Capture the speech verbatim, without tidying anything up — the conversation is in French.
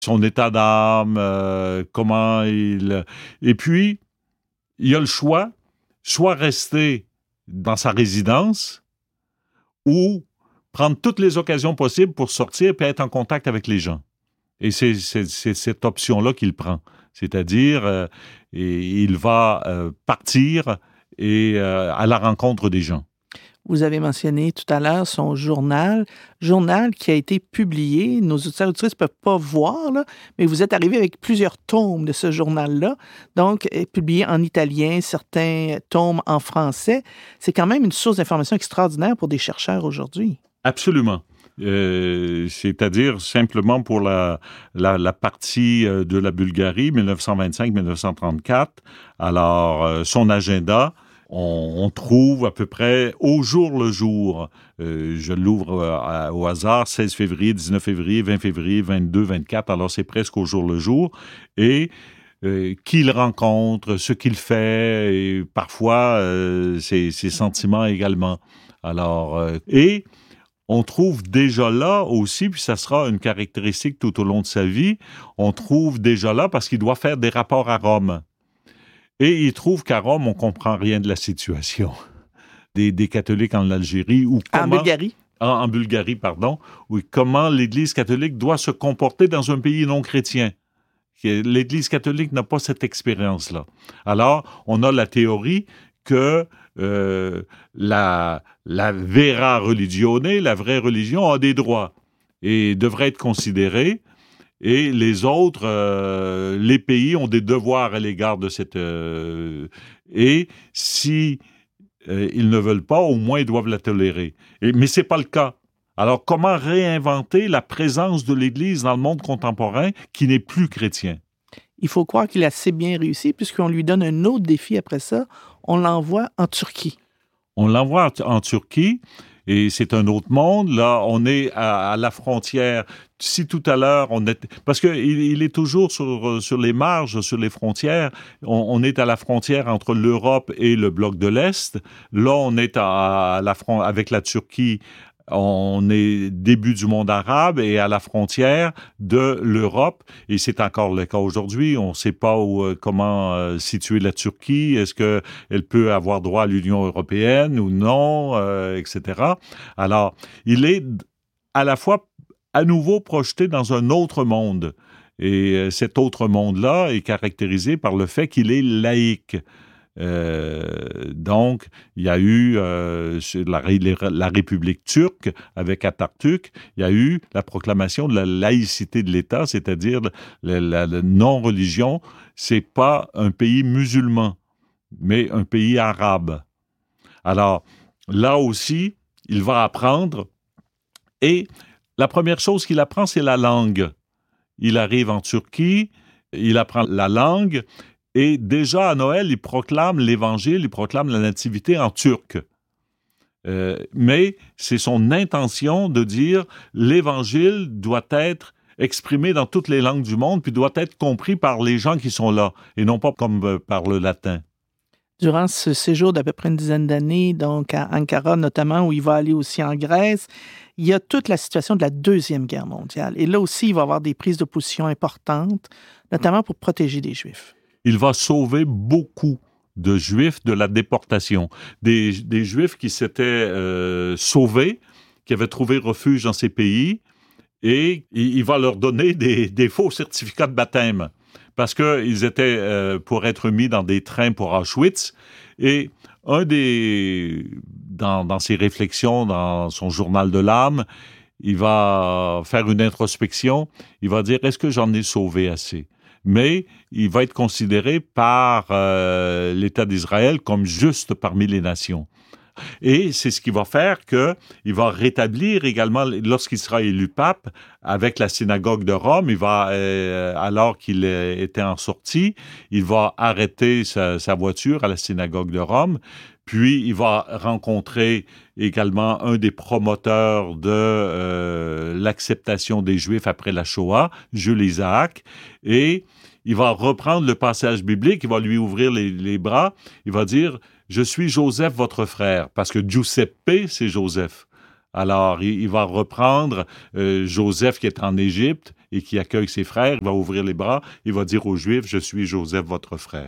son état d'âme, euh, comment il... Et puis, il a le choix, soit rester dans sa résidence ou prendre toutes les occasions possibles pour sortir et être en contact avec les gens. Et c'est, c'est, c'est cette option-là qu'il prend. C'est-à-dire, euh, et il va euh, partir et euh, à la rencontre des gens. Vous avez mentionné tout à l'heure son journal, journal qui a été publié. Nos auditeurs et auditrices ne peuvent pas voir, là, mais vous êtes arrivé avec plusieurs tomes de ce journal-là, donc publié en italien, certains tomes en français. C'est quand même une source d'information extraordinaire pour des chercheurs aujourd'hui. Absolument. Euh, c'est-à-dire simplement pour la, la, la partie de la Bulgarie, dix-neuf cent vingt-cinq dix-neuf cent trente-quatre. Alors, euh, son agenda, on, on trouve à peu près au jour le jour, euh, je l'ouvre euh, au hasard, seize février, dix-neuf février, vingt février, vingt-deux, vingt-quatre, alors c'est presque au jour le jour, et euh, qui il rencontre, ce qu'il fait, et parfois euh, ses, ses sentiments également. Alors, euh, et... on trouve déjà là aussi, puis ça sera une caractéristique tout au long de sa vie, on trouve déjà là parce qu'il doit faire des rapports à Rome. Et il trouve qu'à Rome, on ne comprend rien de la situation des, des catholiques en Algérie. Ou comment, en Bulgarie. En, en Bulgarie, pardon. Ou comment l'Église catholique doit se comporter dans un pays non chrétien. L'Église catholique n'a pas cette expérience-là. Alors, on a la théorie que euh, la, la vera religione, la vraie religion, a des droits et devrait être considérée. Et les autres, euh, les pays ont des devoirs à l'égard de cette... Euh, et si euh, ils ne veulent pas, au moins ils doivent la tolérer. Et, mais ce n'est pas le cas. Alors, comment réinventer la présence de l'Église dans le monde contemporain qui n'est plus chrétien? Il faut croire qu'il a assez bien réussi puisqu'on lui donne un autre défi après ça. On l'envoie en Turquie. On l'envoie en Turquie et c'est un autre monde. Là, on est à, à la frontière. Si tout à l'heure, on est... Parce qu'il il est toujours sur, sur les marges, sur les frontières. On, on est à la frontière entre l'Europe et le bloc de l'Est. Là, on est à, à la fron... avec la Turquie. On est début du monde arabe et à la frontière de l'Europe. Et c'est encore le cas aujourd'hui. On ne sait pas où, comment euh, situer la Turquie. Est-ce qu'elle peut avoir droit à l'Union européenne ou non, euh, et cetera. Alors, il est à la fois à nouveau projeté dans un autre monde. Et euh, cet autre monde-là est caractérisé par le fait qu'il est laïque. Euh, donc, il y a eu euh, la, la République turque avec Atatürk, il y a eu la proclamation de la laïcité de l'État, c'est-à-dire la, la, la non-religion. C'est pas un pays musulman, mais un pays arabe. Alors, là aussi, il va apprendre et la première chose qu'il apprend, c'est la langue. Il arrive en Turquie, il apprend la langue. Et déjà à Noël, il proclame l'Évangile, il proclame la nativité en turc. Euh, mais c'est son intention de dire l'Évangile doit être exprimé dans toutes les langues du monde, puis doit être compris par les gens qui sont là, et non pas comme euh, par le latin. Durant ce séjour d'à peu près une dizaine d'années, donc à Ankara notamment, où il va aller aussi en Grèce, il y a toute la situation de la Deuxième Guerre mondiale. Et là aussi, il va y avoir des prises de position importantes, notamment pour protéger les Juifs. Il va sauver beaucoup de Juifs de la déportation. Des, des Juifs qui s'étaient euh, sauvés, qui avaient trouvé refuge dans ces pays, et il va leur donner des, des faux certificats de baptême, parce qu'ils étaient euh, pour être mis dans des trains pour Auschwitz. Et un des... Dans, dans ses réflexions, dans son journal de l'âme, il va faire une introspection. Il va dire, est-ce que j'en ai sauvé assez? Mais il va être considéré par euh, l'État d'Israël comme juste parmi les nations. Et c'est ce qui va faire qu'il va rétablir également, lorsqu'il sera élu pape, avec la synagogue de Rome, il va, euh, alors qu'il était en sortie, il va arrêter sa, sa voiture à la synagogue de Rome, puis il va rencontrer également un des promoteurs de euh, l'acceptation des Juifs après la Shoah, Jules Isaac, et il va reprendre le passage biblique, il va lui ouvrir les, les bras, il va dire « Je suis Joseph, votre frère », parce que Giuseppe, c'est Joseph. Alors, il, il va reprendre euh, Joseph qui est en Égypte et qui accueille ses frères, il va ouvrir les bras, il va dire aux Juifs, « Je suis Joseph, votre frère. »